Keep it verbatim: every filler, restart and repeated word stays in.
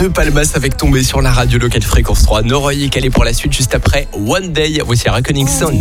de Palmas avec Tombé sur la radio locale Fréquence trois. Noroy est calé pour la suite juste après One Day. Voici Reckoning Son.